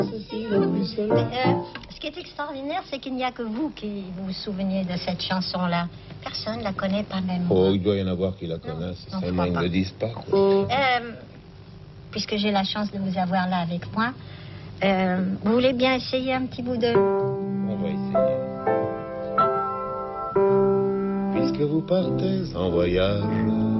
Ceci, le Bruxelles. Ce qui est extraordinaire, c'est qu'il n'y a que vous qui vous souveniez de cette chanson-là. Personne ne la connaît, pas même moi. Oh, il doit y en avoir qui la connaissent. Non, Seulement, ils ne le disent pas. Quoi. Puisque j'ai la chance de vous avoir là avec moi, vous voulez bien essayer un petit bout de... On va essayer. Puisque vous partez en voyage,